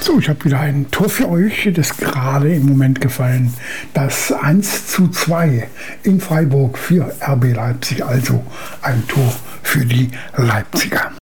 So, ich habe wieder ein Tor für euch, das gerade im Moment gefallen. Das 1:2 in Freiburg für RB Leipzig, also ein Tor für die Leipziger.